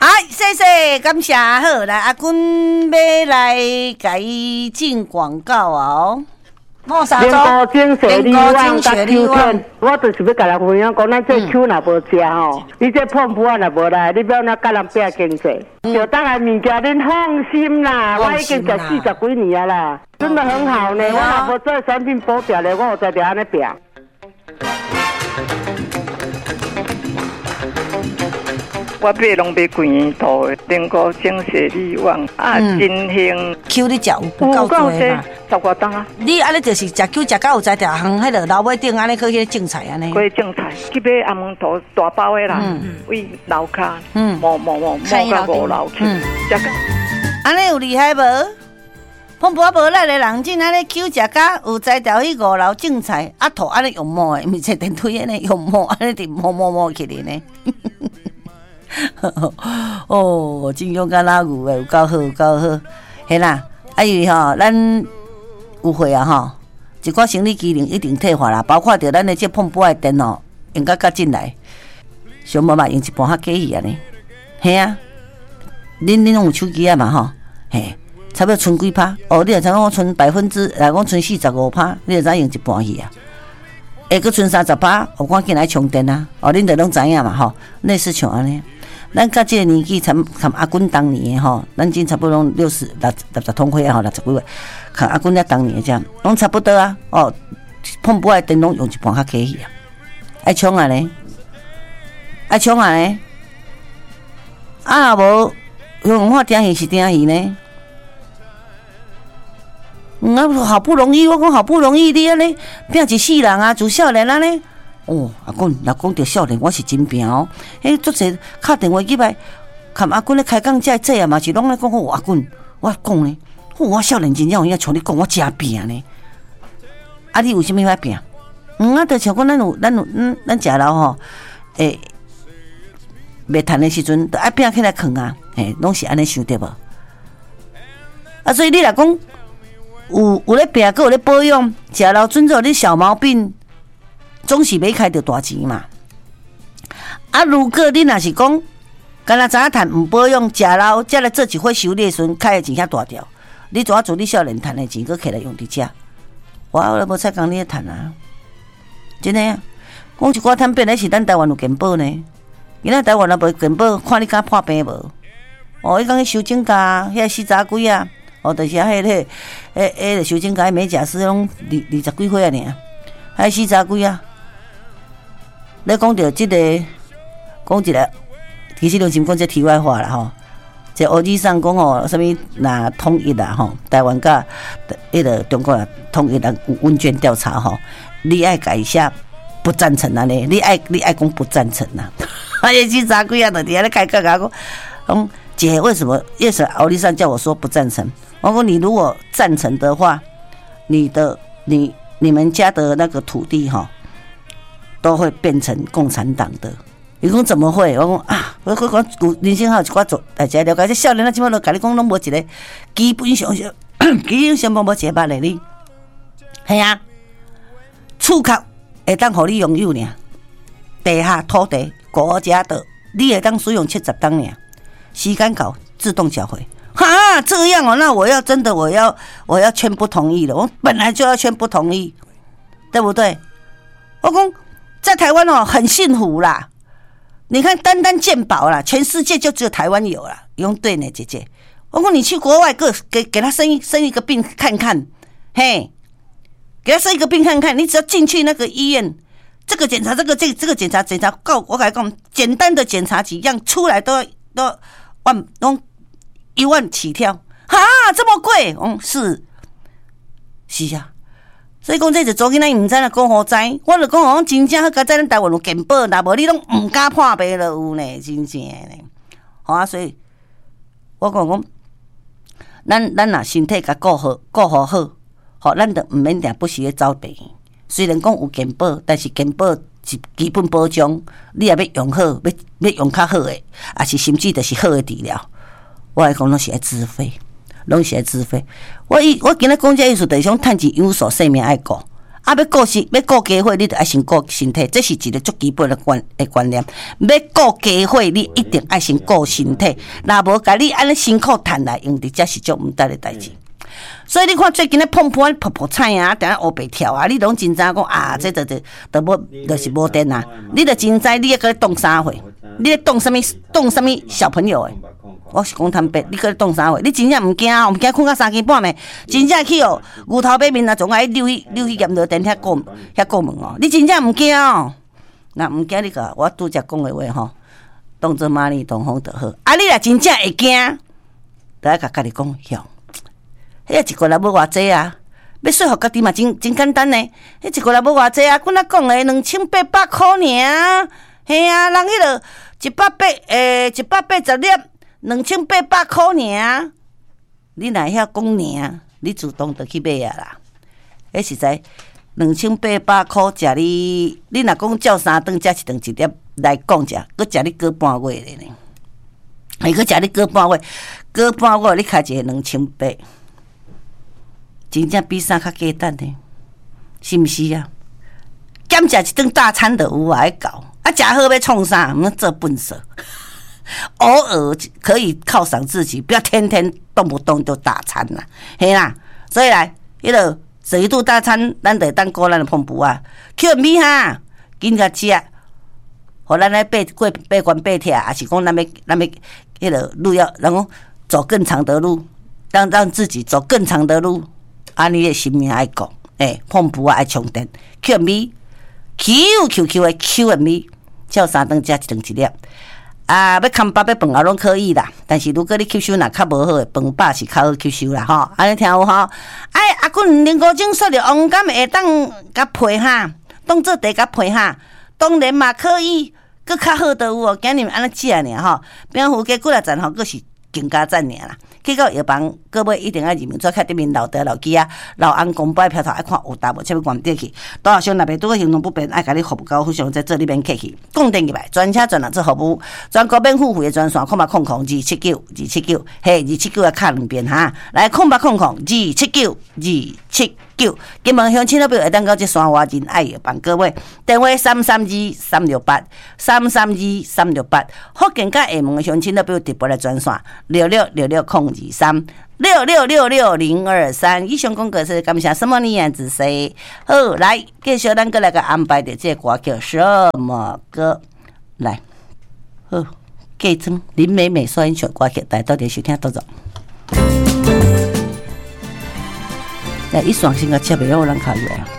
谢谢，感谢好来，阿君要来甲伊进广告哦。 连高精水利旺甲秋天，我就是要甲人分享讲，咱这秋若无食吼，你这碰不完也无来，你不要那甲人拼经济。就当然物件恁放心啦，我已经食40几年啦，真的很好呢。我若无做产品保掉咧，我有在这安尼拼。我买拢买贵套的，连高精水利旺真兴。 秋你食有够多嘛 ？10多档啊！ 你安尼就是食秋食到有在条行，迄个老尾顶安尼去迄个种菜安尼。 去种菜，去买阿蒙头大包的啦，为楼骹，摸到5楼去，食到。 安尼有厉害无？碰不无力的人，真安尼秋食到有在条去5楼种菜，啊土安尼用摸的，毋是坐电梯安尼用摸，安尼直摸起来呢。哦，真勇敢拉牛诶，有够好，有够好。嘿啦，因为吼，咱有会啊吼，一寡生理机能一定退化啦，包括着咱的这碰布的电哦，用甲进来，上无嘛用一半较过去安尼。嘿啊，恁拢有手机啊嘛吼，嘿，差不多剩几趴？哦，你若知影我剩50%，来讲剩45%，你就知用一半去啊。会阁剩30%，我赶紧来充电啊！哦，恁着拢知影嘛吼，类似像安尼。咱甲这个年纪，参阿君当年的吼，咱今差不多60通岁啊，60几岁，看阿君咧当年这样，拢差不多啊。哦，碰不爱电拢用一半较客气啊，爱冲啊咧，啊无用我定戏是定戏呢。好不容易，我讲好不容易，你安尼拼一世人啊，自少年安尼。哦，阿君，若讲到少年，我是真拼哦。迄足侪敲电话入来，看阿君咧开讲这啊嘛是拢咧讲好阿君，我讲呢，我少年真正有影像你讲，我真拼呢。啊，你为什么要拼？啊，就像讲咱食老吼，袂趁的时阵，都爱拼起来扛啊，拢是安尼想对无？啊，所以你若讲有咧拼，搁有咧保养，食老准做你小毛病。总是要开着大钱嘛。啊，如果你若是讲，干那知影趁唔保养，食老才来做一伙修理时阵，开的钱遐大条，你怎啊做你少年趁的钱，搁起来用伫遮？我都无采讲你咧趁啊，真诶啊！讲一寡摊变的是咱台湾有健保呢，今仔台湾若无健保，看你敢破病无？哦，伊讲迄修整家，遐40几啊，哦，就是迄修整家美甲师拢20几岁啊尔，还40几啊。咧讲到即个，讲一个，其实拢是讲这题外话啦吼。这欧记上讲吼，什么那统一啦吼，台湾甲迄个中国啊统一啦有问卷调查吼，你爱改一下不赞成安尼，你爱讲不赞成呐。啊，也是啥鬼啊？的，底下咧开讲讲，姐为什么欧记上叫我说不赞成？我说你如果赞成的话，你们家的那个土地哈。都会变成共产党的。伊讲怎么会？我讲啊，我讲人生还有一寡做大家了解。这少年啊，即摆都甲你讲拢无一个基本上无一个捌的你。系啊，厝壳会当互你拥有呢，地下土地国家的，你会当使用70档呢。时间到自动缴回。哈，这样哦，那我要圈不同意了。我本来就要圈不同意，对不对？我讲。在台湾哦，很幸福啦！你看，单健保啦，全世界就只有台湾有啦。用对呢，姐姐，我说你去国外给他生一个病看看，嘿，给他生一个病看看。你只要进去那个医院，这个检查，这个检查，我跟你讲，简单的检查几样出来都1万起跳，哈，这么贵？是啊。所以讲，这就做囡仔毋知啦，讲好知。我就讲，我真正好，甲在咱台湾有健保，若无你拢毋敢破病了有呢，真正呢。好啊，所以我讲，咱若身体甲顾好，好，咱就毋免定不时咧走病。虽然讲有健保，但是健保是基本保障，你也要用好，要用较好诶，也是甚至就是好诶治疗。我来讲，拢是爱自费。拢是爱自费，我今仔讲这意思，就是想趁钱有所生命爱顾， 要顾家伙，你就爱先顾身体，这是一个足基本的观念。要顾家伙，你一定爱先顾身体，若无甲你安尼辛苦赚来用的，才是足毋值的代志。所以你看最近咧碰碰破菜啊，定黑白跳啊，你拢真知讲啊，这就是无电啊。你就真知你咧个动啥货，你咧动什么小朋友诶？我是讲坦白，你个动啥货？你真正毋惊哦？毋惊困到3更半暝？真正去哦，牛头马面啊，总爱溜去盐路店遐过门哦。你真正毋惊哦？那毋惊你个，我拄则讲的话吼，当作马里东风就好。啊，你若真正会惊，就爱甲家己讲向。迄一个月要偌济啊？要说服家己嘛，真简单呢。迄一个月要偌济啊？阮仔讲的2800块尔，嘿啊，人迄落180粒，2800块尔。你若晓讲尔，你自动就去买啊啦。迄实在2800块食你若讲照3顿食1顿1粒来讲者，佮食你过半月咧呢。还佮食你过半月你开一个2800。真正比啥较简单呢？是毋是啊？减食一顿大餐就有啊，搞啊，食好要创啥？毋做笨手，偶尔可以犒赏自己，不要天天动不动就大餐啦，嘿啦。所以来，迄落食一顿大餐，咱就当顾咱的澎湖啊，QMB哈，紧甲食，互咱来爬关爬铁，还是讲咱要迄落路要，然后走更长的路，让自己走更长的路。安尼的心命爱讲，澎湖啊爱充电 ，QMB QQQ 的 QMB， 照3顿食1顿1粒。啊，要看饱要饭后拢可以啦，但是如果你吸收若较无好诶，饭饱是较好吸收啦吼。安尼听有吼？阿滚零5种说着王甘会当甲配哈，当做茶甲配哈，当然嘛可以，搁较好都有哦。今日安尼食尔吼，蝙蝠鸡几啊赞吼，搁是更加赞尔啦。去到药房，各位一定要认明做，看对面老老机啊，老安公摆票头爱看有答无，才要关底去。多少兄若袂拄个行动不便，爱甲你服务高，互相在这里面客气。讲电入来，专车专人做服务，全国免付费的专线，0800-279-279，嘿，279要卡2遍哈。来，0800-279-279，金门乡亲那边会当到这山外人爱药房，各位电话332-368，332-368。福建甲厦门的乡亲那边直播来专线6666-023，以上讲过是感谢什么年子谁？好，来继续咱个来个安排的这歌叫什么歌？来，好，继装林美美所演唱歌曲，大家到底收听多少？来，一双先个切袂让人卡入来。